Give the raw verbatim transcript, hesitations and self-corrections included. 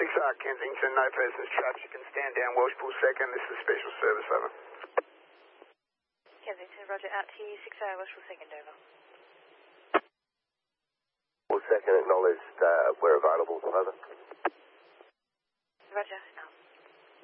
six R Kensington, no persons trapped. You can stand down, Welshpool second. This is special service, over. Kensington, roger, out to you, six R Welshpool second, over. Well, second, acknowledge.